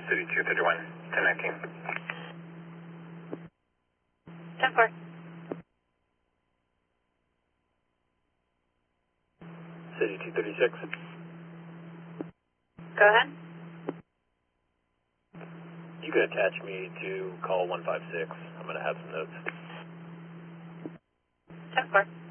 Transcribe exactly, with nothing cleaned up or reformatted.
City two thirty-one, ten nineteen. ten four. City two thirty-six. Go ahead. You can attach me to call one five six. I'm going to have some notes. ten four.